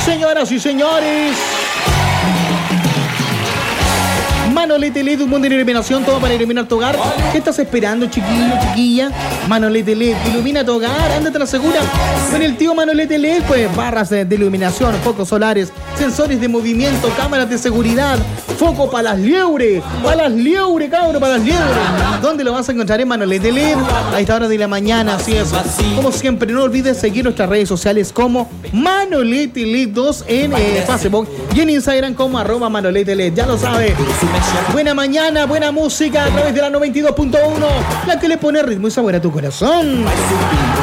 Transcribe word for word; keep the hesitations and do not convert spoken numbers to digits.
Señoras y señores, Manolete L E D, un mundo de iluminación, todo para iluminar tu hogar. ¿Qué estás esperando, chiquillo, chiquilla? Manolete L E D, ilumina tu hogar, ándate la segura. Con el tío Manolete L E D, pues barras de, de iluminación, focos solares, sensores de movimiento, cámaras de seguridad, foco para las liebres, para las liebres, cabrón, para las liebres. ¿Dónde lo vas a encontrar? En Manolete L E D, a esta hora de la mañana, así es. Como siempre, no olvides seguir nuestras redes sociales como Manolete L E D dos en eh, Facebook y en Instagram como arroba Manolete L E D. Ya lo sabes. Buena mañana, buena música a través de la noventa y dos punto uno, la que le pone ritmo y sabor a tu corazón.